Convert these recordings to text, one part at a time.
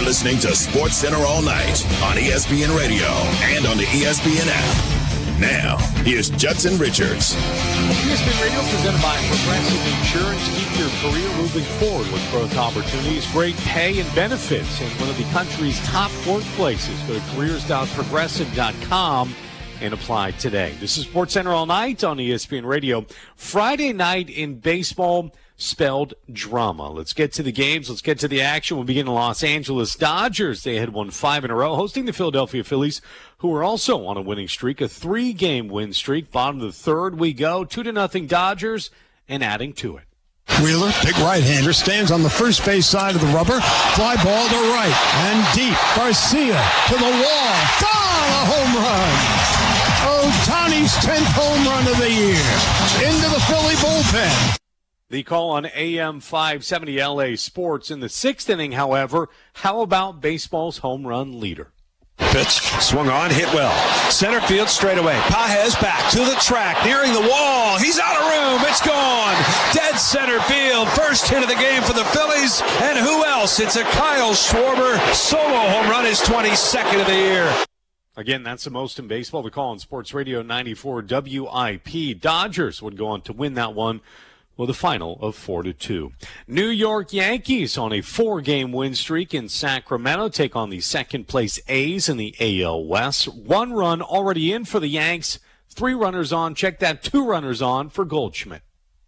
listening to Sports Center all night on ESPN Radio and on the ESPN app. Now, here's Judson Richards. ESPN Radio presented by Progressive Insurance. Keep your career moving forward with growth opportunities, great pay and benefits in one of the country's top workplaces. Go to careers.progressive.com and apply today. This is Sports Center all night on ESPN Radio. Friday night in baseball spelled drama. Let's get to the games. Let's get to the action. We'll begin in Los Angeles. Dodgers, they had won 5 in a row, hosting the Philadelphia Phillies, who are also on a winning streak, a 3-game win streak. Bottom of the third we go, 2-0 Dodgers, and adding to it. Wheeler, big right-hander, stands on the first base side of the rubber. Fly ball to right and deep. Garcia to the wall. Gone! A home run. Ohtani's 10th home run of the year. Into the Philly bullpen. The call on AM 570 LA Sports in the 6th inning, however. How about baseball's home run leader? Pitch, swung on, hit well. Center field straight away. Pages back to the track, nearing the wall. He's out of room. It's gone. Dead center field. First hit of the game for the Phillies. And who else? It's a Kyle Schwarber solo home run, his 22nd of the year. Again, that's the most in baseball. The call on Sports Radio 94 WIP. Dodgers would go on to win that one with a final of 4-2. New York Yankees on a 4-game win streak in Sacramento take on the second-place A's in the AL West. 1 run already in for the Yanks. 3 runners on. Check that, 2 runners on for Goldschmidt.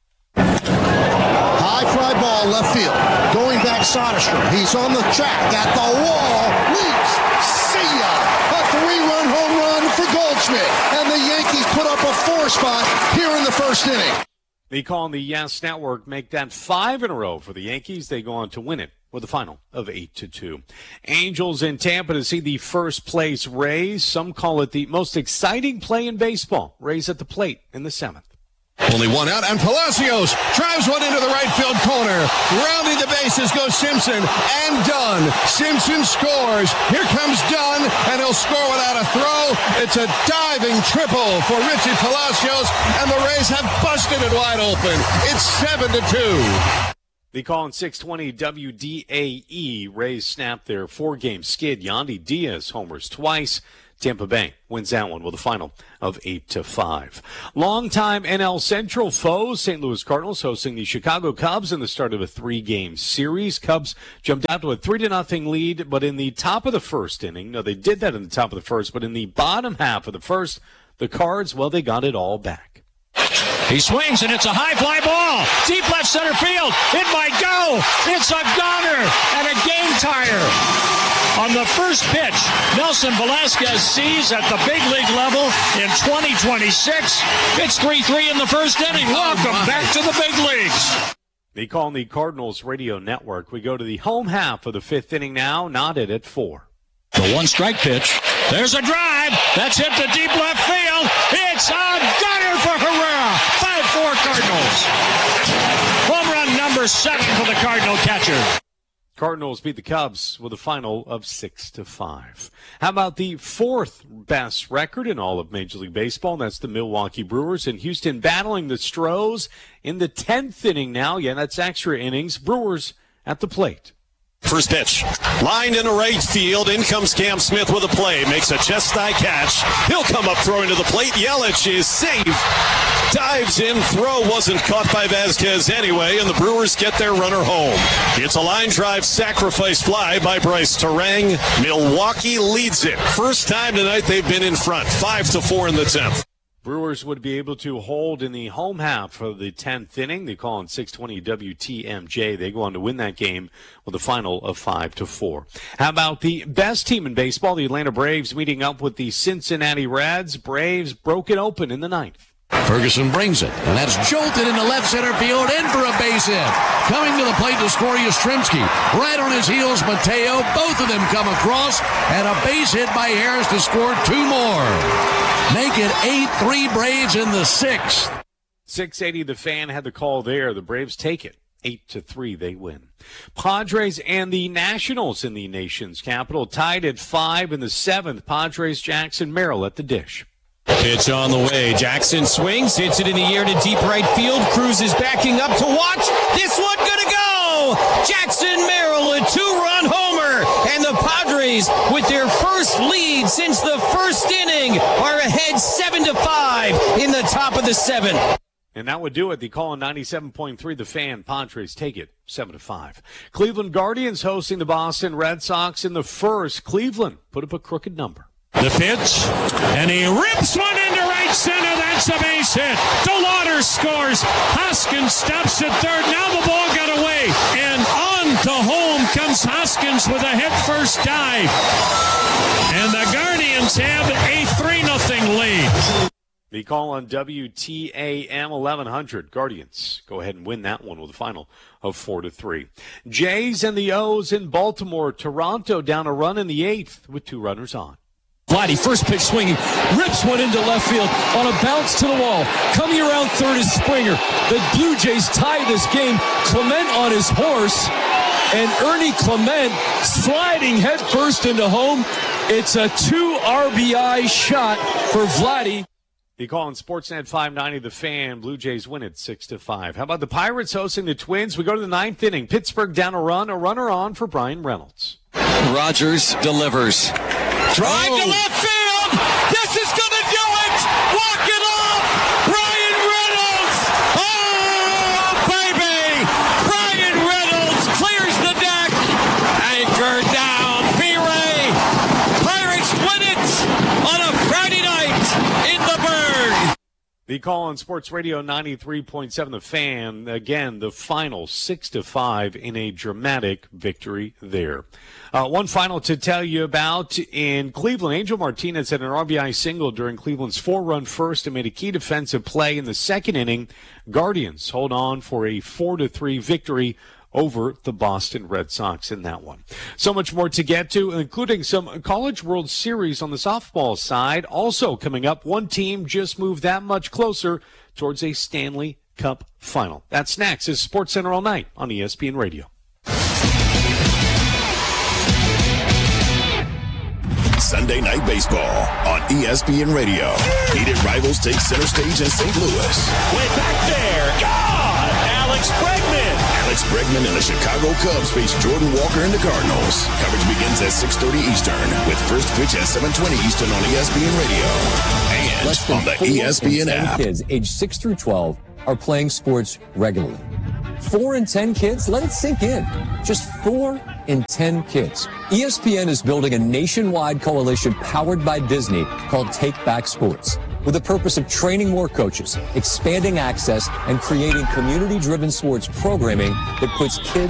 High fly ball left field. Going back Soderstrom. He's on the track at the wall. Leaps. See ya! A 3-run home run for Goldschmidt. And the Yankees put up a 4 spot here in the first inning. The call on the Yes Network make that 5 in a row for the Yankees. They go on to win it with a final of 8-2. Angels in Tampa to see the first place Rays. Some call it the most exciting play in baseball. Rays at the plate in the 7th. Only one out, and Palacios drives one into the right field corner. Rounding the bases goes Simpson, and Dunn. Simpson scores. Here comes Dunn, and he'll score without a throw. It's a diving triple for Richie Palacios, and the Rays have busted it wide open. It's 7-2. The call in 620 WDAE. Rays snap their 4-game skid. Yandy Diaz homers twice. Tampa Bay wins that one with a final of 8-5. Longtime NL Central foes, St. Louis Cardinals hosting the Chicago Cubs in the start of a 3-game series. Cubs jumped out to a 3-0 lead, but in the top of the first inning, no, they did that in the top of the first, but in the bottom half of the first, the Cards, well, they got it all back. He swings, and it's a high fly ball. Deep left center field. It might go. It's a goner and a game tire. On the first pitch, Nelson Velasquez sees at the big league level in 2026. It's 3-3 in the first inning. Welcome back to the big leagues. They call on the Cardinals Radio Network. We go to the home half of the 5th inning now, knotted at 4. The 1-strike pitch. There's a drive. That's hit to deep left field. It's a gunner for Herrera. 5-4 Cardinals. Home run number 7 for the Cardinal catcher. Cardinals beat the Cubs with a final of 6-5. How about the 4th best record in all of Major League Baseball? That's the Milwaukee Brewers in Houston battling the Stros in the 10th inning now. Yeah, that's extra innings. Brewers at the plate. First pitch, lined into right field. In comes Cam Smith with a play. Makes a chest-high catch. He'll come up throwing to the plate. Yelich is safe. Dives in. Throw wasn't caught by Vasquez anyway, and the Brewers get their runner home. It's a line drive sacrifice fly by Bryce Terang. Milwaukee leads it. First time tonight they've been in front. 5-4 in the 10th. Brewers would be able to hold in the home half of the 10th inning. They call on 620 WTMJ. They go on to win that game with a final of 5-4. How about the best team in baseball, the Atlanta Braves, meeting up with the Cincinnati Reds? Braves broke it open in the 9th. Ferguson brings it, and that's jolted into left center field, in for a base hit. Coming to the plate to score Yastrzemski. Right on his heels, Mateo. Both of them come across, and a base hit by Harris to score 2 more. Make it 8-3 Braves in the 6th. 680 The Fan had the call there. The Braves take it. 8-3, they win. Padres and the Nationals in the nation's capital tied at 5 in the 7th. Padres, Jackson Merrill at the dish. Pitch on the way. Jackson swings, hits it in the air to deep right field. Cruz is backing up to watch. This one gonna go. Jackson Merrill, a 2-run homer, and the Rays, with their first lead since the first inning, are ahead 7-5 in the top of the 7th. And that would do it. The call on 97.3 The Fan. Padres take it 7-5. Cleveland Guardians hosting the Boston Red Sox in the first. Cleveland put up a crooked number. The pitch, and he rips one into right center. That's a base hit. DeLauder scores. Hoskins stops at third. Now the ball got away, and on to home comes Hoskins with a head-first dive. And the Guardians have a 3-0 lead. The call on WTAM 1100. Guardians go ahead and win that one with a final of 4-3. Jays and the O's in Baltimore. Toronto down a run in the 8th with 2 runners on. Vladdy, first pitch swinging, rips one into left field on a bounce to the wall. Coming around third is Springer. The Blue Jays tie this game. Clement on his horse, and Ernie Clement sliding head first into home. It's a 2 RBI shot for Vladdy. The call on Sportsnet 590 The Fan. Blue Jays win it 6-5. How about the Pirates hosting the Twins? We go to the 9th inning. Pittsburgh down a runner on for Brian Reynolds. Rogers delivers. Drive to left field. This is going to do it. Walk it off. Brian Reynolds. Oh, baby. Brian Reynolds clears the deck. Anchor down. B-Ray. Pirates win it on a Friday night in the Berg. The call on Sports Radio 93.7 The Fan. Again, the final 6-5 in a dramatic victory there. One final to tell you about in Cleveland. Angel Martinez had an RBI single during Cleveland's 4-run first and made a key defensive play in the second inning. Guardians hold on for a 4-3 victory over the Boston Red Sox in that one. So much more to get to, including some College World Series on the softball side. Also coming up, one team just moved that much closer towards a Stanley Cup final. That's next as SportsCenter All Night on ESPN Radio. Sunday Night Baseball on ESPN Radio. Heated rivals take center stage in St. Louis. Way back there. God! Alex Bregman. Alex Bregman and the Chicago Cubs face Jordan Walker and the Cardinals. Coverage begins at 6:30 Eastern with first pitch at 7:20 Eastern on ESPN Radio and on the ESPN app. Kids aged 6 through 12 are playing sports regularly. 4 in 10 kids, let it sink in. Just 4 in 10 kids. ESPN is building a nationwide coalition powered by Disney called Take Back Sports, with the purpose of training more coaches, expanding access, and creating community-driven sports programming that puts kids